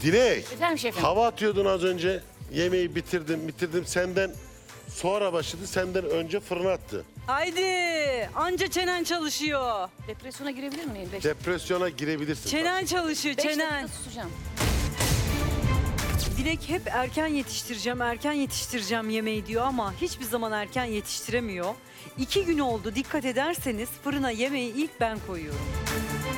Dilek, Efendim şefim. hava atıyordun az önce. Yemeği bitirdim. Senden sonra başladı, senden önce fırına attı. Haydi anca çenen çalışıyor. Depresyona girebilir miyim? 5 Depresyona girebilirsin. Çenen çalışıyor çenen. dakika susacağım. Dilek hep erken yetiştireceğim yemeği diyor ama hiçbir zaman erken yetiştiremiyor. 2 gün oldu, dikkat ederseniz fırına yemeği ilk ben koyuyorum.